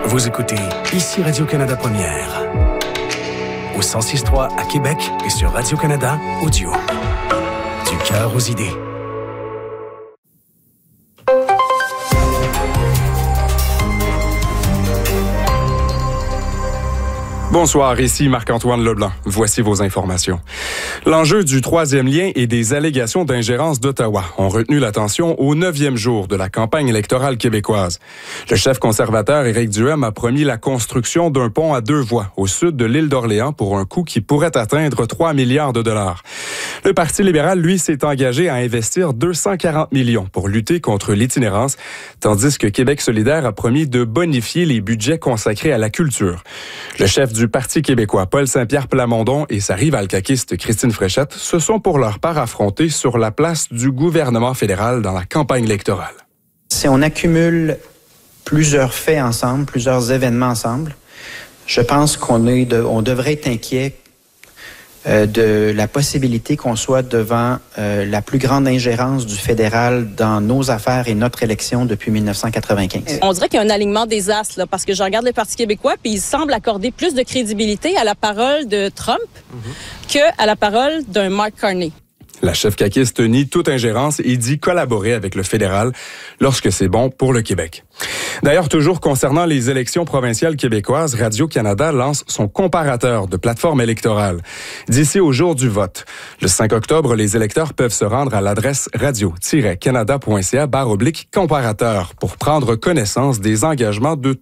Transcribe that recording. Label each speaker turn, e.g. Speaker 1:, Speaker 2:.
Speaker 1: Vous écoutez ici Radio-Canada Première. Au 106.3 à Québec et sur Radio-Canada Audio. Du cœur aux idées.
Speaker 2: Bonsoir, ici Marc-Antoine Leblanc. Voici vos informations. L'enjeu du troisième lien et des allégations d'ingérence d'Ottawa ont retenu l'attention au 9e jour de la campagne électorale québécoise. Le chef conservateur Éric Duhem a promis la construction d'un pont à 2 voies au sud de l'île d'Orléans pour un coût qui pourrait atteindre 3 milliards de dollars. Le Parti libéral, lui, s'est engagé à investir 240 millions pour lutter contre l'itinérance, tandis que Québec solidaire a promis de bonifier les budgets consacrés à la culture. Le chef du Parti québécois, Paul Saint-Pierre Plamondon, et sa rivale caquiste Christine Fréchette se sont pour leur part affrontés sur la place du gouvernement fédéral dans la campagne électorale.
Speaker 3: Si on accumule plusieurs faits ensemble, plusieurs événements ensemble, je pense qu'on devrait être inquiet de la possibilité qu'on soit devant la plus grande ingérence du fédéral dans nos affaires et notre élection depuis 1995.
Speaker 4: On dirait qu'il y a un alignement des astres, là, parce que je regarde le Parti québécois, puis il semble accorder plus de crédibilité à la parole de Trump qu'à la parole d'un Mark Carney.
Speaker 2: La chef caquiste nie toute ingérence et dit collaborer avec le fédéral lorsque c'est bon pour le Québec. D'ailleurs, toujours concernant les élections provinciales québécoises, Radio-Canada lance son comparateur de plateforme électorale. D'ici au jour du vote, le 5 octobre, les électeurs peuvent se rendre à l'adresse radio-canada.ca/comparateur pour prendre connaissance des engagements de